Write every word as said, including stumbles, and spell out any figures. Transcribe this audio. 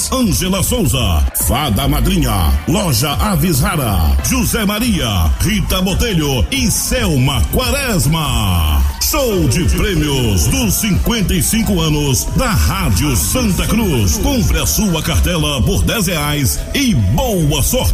Lopes, Ângela Souza, Fada Madrinha, Loja Avisara, José Maria, Rita Botelho e Selma Quaresma. Show de prêmios dos cinquenta e cinco anos da Rádio Santa Cruz. Compre a sua cartela por dez reais e boa sorte.